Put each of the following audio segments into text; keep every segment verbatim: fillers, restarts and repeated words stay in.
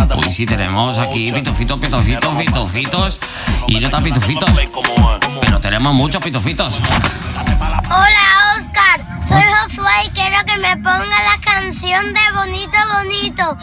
Uy, sí, tenemos aquí pitufitos, pitufitos, pitufitos y no tan pitufitos. Pero tenemos muchos pitufitos. Hola, Oscar. Soy Josué y quiero que me ponga la canción de Bonito, Bonito.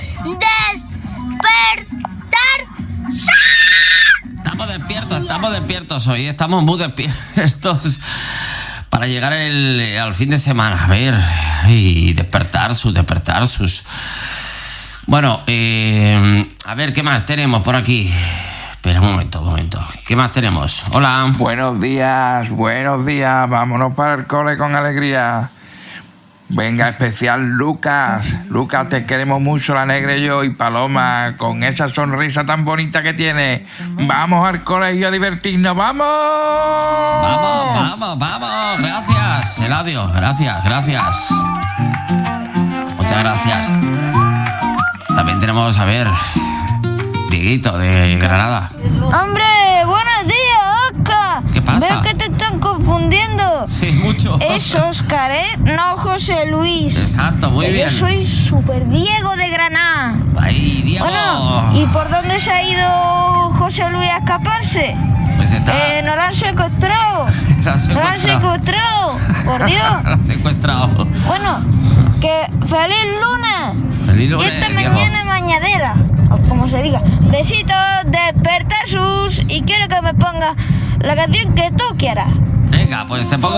Despertar. Estamos despiertos, estamos despiertos hoy. Estamos muy despiertos para llegar el, al fin de semana. A ver, y despertar sus, despertar sus... Bueno, eh, a ver, ¿qué más tenemos por aquí? Espera un momento, un momento. ¿Qué más tenemos? Hola. Buenos días, buenos días. Vámonos para el cole con alegría. Venga, especial Lucas. Lucas, te queremos mucho, la negra y yo, y Paloma, con esa sonrisa tan bonita que tiene. Vamos al colegio a divertirnos, ¡vamos! Vamos, vamos, vamos. Gracias, Eladio. Gracias, gracias. Muchas gracias. También tenemos, a ver, Dieguito de Granada. ¡Hombre! ¡Buenos días, Oscar! ¿Qué pasa? Veo que te están confundiendo. Sí, mucho. Es Oscar, ¿eh? No José Luis. Exacto, muy Que bien. Yo soy Super Diego de Granada. ¡Ay, Diego! Bueno, ¿y por dónde se ha ido José Luis a escaparse? Pues está... Eh, nos lo han secuestrado. Lo han Nos lo han secuestrado. secuestrado. Por Dios. Lo han secuestrado. Bueno, que feliz lunes. Feliz Y lunes, esta Diego. mañana mañadera, o como se diga. Besitos, despertar sus, y quiero que me ponga la canción que tú quieras. Venga, pues te pongo